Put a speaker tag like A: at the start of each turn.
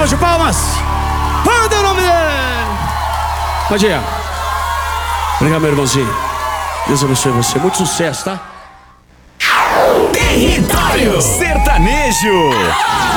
A: salva de palmas. Manda o nome dele. Pode ir. Obrigado, meu irmãozinho. Deus abençoe você. Muito sucesso, tá?
B: Território Sertanejo.